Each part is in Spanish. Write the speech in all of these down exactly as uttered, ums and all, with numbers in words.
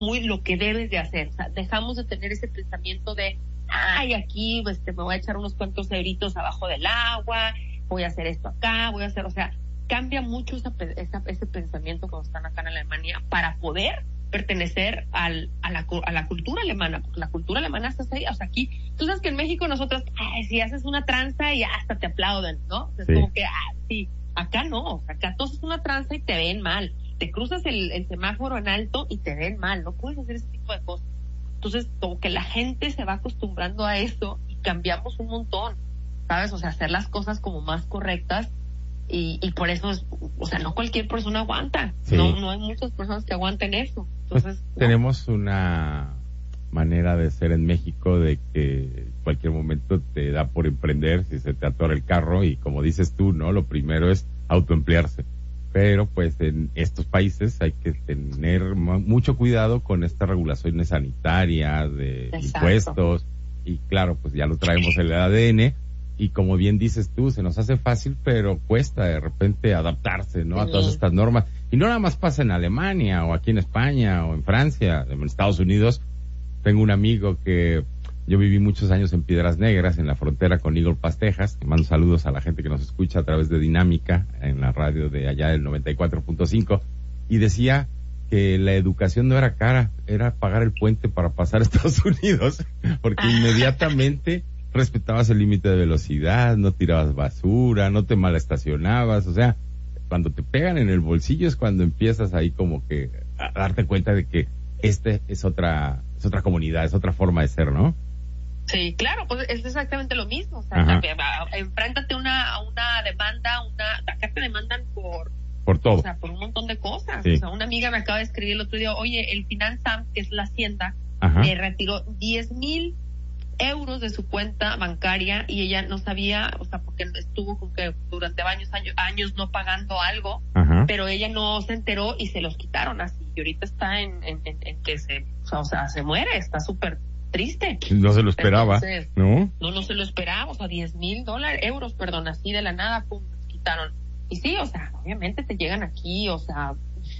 muy lo que debes de hacer. O sea, dejamos de tener ese pensamiento de, ay, aquí este, me voy a echar unos cuantos euritos abajo del agua, voy a hacer esto acá, voy a hacer, o sea, cambia mucho esa, esa, ese pensamiento cuando están acá en Alemania para poder pertenecer al, a la, a la cultura alemana, porque la cultura alemana está ahí, o sea, aquí, tú sabes que en México nosotros, ay, si haces una tranza y hasta te aplauden, ¿no? O sea, sí. Es como que, ah, sí, acá no, o sea, acá tú haces una tranza y te ven mal, te cruzas el, el semáforo en alto y te ven mal, no puedes hacer ese tipo de cosas. Entonces, como que la gente se va acostumbrando a eso y cambiamos un montón, ¿sabes? O sea, hacer las cosas como más correctas. Y, y por eso, es, o sea, no cualquier persona aguanta. Sí. No, no hay muchas personas que aguanten eso. Entonces, pues, ¿no? Tenemos una manera de ser en México de que en cualquier momento te da por emprender si se te atora el carro y como dices tú, ¿no? Lo primero es autoemplearse. Pero pues en estos países hay que tener mucho cuidado con estas regulaciones sanitarias, de Exacto. impuestos y claro, pues ya lo traemos en el A D N. Y como bien dices tú, se nos hace fácil, pero cuesta de repente adaptarse, ¿no? Sí. A todas estas normas. Y no nada más pasa en Alemania, o aquí en España, o en Francia, en Estados Unidos. Tengo un amigo que yo viví muchos años en Piedras Negras, en la frontera con Eagle Pass, Texas. Mando saludos a la gente que nos escucha a través de Dinámica, en la radio de allá del noventa y cuatro punto cinco. Y decía que la educación no era cara, era pagar el puente para pasar a Estados Unidos, porque inmediatamente respetabas el límite de velocidad, no tirabas basura, no te malestacionabas, o sea, cuando te pegan en el bolsillo es cuando empiezas ahí como que a darte cuenta de que este es otra, es otra comunidad, es otra forma de ser, ¿no? Sí, claro, pues es exactamente lo mismo, o sea, también, enfréntate una, a una demanda, una, acá te demandan por por todo, o sea, por un montón de cosas, sí. O sea, una amiga me acaba de escribir el otro día, oye, el Finanzam, que es la hacienda, le retiró diez mil euros de su cuenta bancaria y ella no sabía, o sea, porque estuvo como que durante años, años, años no pagando algo, Ajá. pero ella no se enteró y se los quitaron así, y ahorita está en, en, en, en que se, o sea, se muere, está súper triste. No se lo esperaba, Entonces, ¿no? No, no se lo esperaba, o sea, diez mil dólares, euros, perdón, así de la nada, pum, los quitaron. Y sí, o sea, obviamente te llegan aquí, o sea,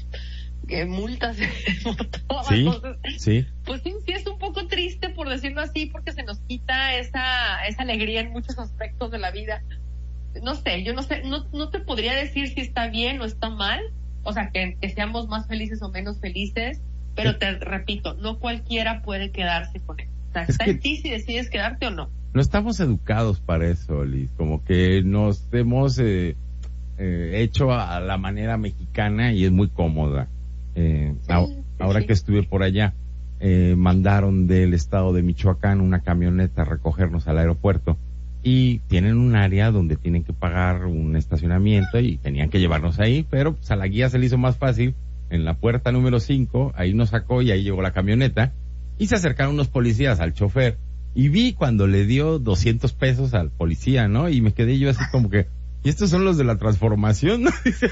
que multas por todas sí, las cosas. Sí. Pues sí, sí es un poco triste por decirlo así, porque se nos quita esa esa alegría en muchos aspectos de la vida. No sé, yo no sé, no no te podría decir si está bien o está mal, o sea, que, que seamos más felices o menos felices, pero sí. Te repito, no cualquiera puede quedarse con eso. O sea, es está en ti si decides quedarte o no. No estamos educados para eso, Liz, como que nos hemos eh, eh, hecho a la manera mexicana y es muy cómoda. Eh, sí, a, ahora sí. Que estuve por allá, eh, mandaron del estado de Michoacán una camioneta a recogernos al aeropuerto y tienen un área donde tienen que pagar un estacionamiento y tenían que llevarnos ahí, pero pues a la guía se le hizo más fácil, en la puerta número cinco, ahí nos sacó y ahí llegó la camioneta y se acercaron unos policías al chofer y vi cuando le dio doscientos pesos al policía, ¿no? Y me quedé yo así como que, ¿y estos son los de la transformación? ¿No?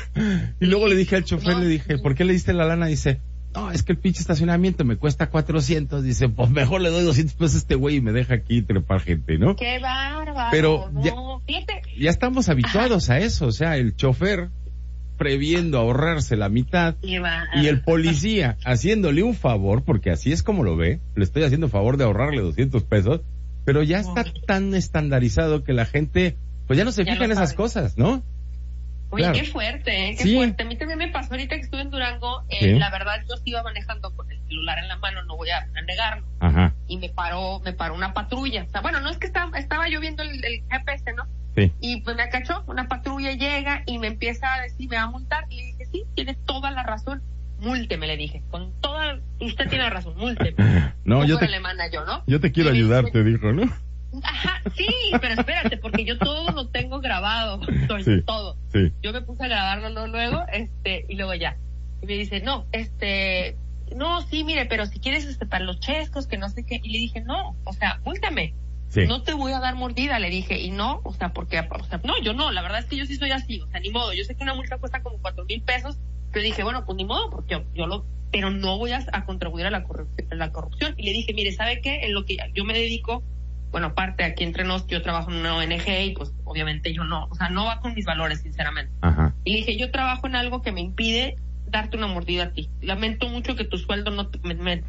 Y luego le dije al chofer, no, le dije, ¿por qué le diste la lana? Dice, no, es que el pinche estacionamiento me cuesta cuatrocientos. Dice, pues mejor le doy doscientos pesos a este güey y me deja aquí trepar gente, ¿no? ¡Qué bárbaro! Pero no, ya, fíjate. ya estamos habituados Ajá. a eso, o sea, el chofer previendo ahorrarse la mitad y el policía haciéndole un favor, porque así es como lo ve, le estoy haciendo favor de ahorrarle doscientos pesos, pero ya está oh. tan estandarizado que la gente pues ya no se ya fija en esas cosas, ¿no? Oye, claro. Qué fuerte, ¿eh? Qué sí. fuerte. A mí también me pasó ahorita que estuve en Durango, eh, sí. La verdad yo iba manejando con el celular en la mano, no voy a, a negarlo. Ajá. Y me paró, me paró una patrulla. O sea, bueno, no es que estaba, estaba yo viendo el, el G P S, ¿no? Sí. Y pues me acachó, una patrulla llega y me empieza a decir, me va a multar. Y le dije, sí, tiene toda la razón. Múlteme, le dije. Con toda, usted tiene razón, múlteme. No, yo te, alemana yo, ¿no? Yo te quiero ayudar, dice, te dijo, ¿no? Ajá, sí, pero espérate, porque yo todo lo tengo grabado, sí, todo. Sí. Yo me puse a grabarlo luego, este, y luego ya. Y me dice, no, este, no, sí, mire, pero si quieres, este, para los chescos, que no sé qué. Y le dije, no, o sea, múltame. Sí. No te voy a dar mordida, le dije, y no, o sea, porque, o sea, no, yo no, la verdad es que yo sí soy así, o sea, ni modo. Yo sé que una multa cuesta como cuatro mil pesos, pero dije, bueno, pues ni modo, porque yo, yo lo, pero no voy a, a contribuir a la, corrup- a la corrupción. Y le dije, mire, ¿sabe qué? En lo que yo me dedico, bueno, aparte aquí entre nos, yo trabajo en una O N G y pues obviamente yo no, o sea, no va con mis valores, sinceramente. Ajá. Y le dije, yo trabajo en algo que me impide darte una mordida a ti. Lamento mucho que tu sueldo no te, me, me,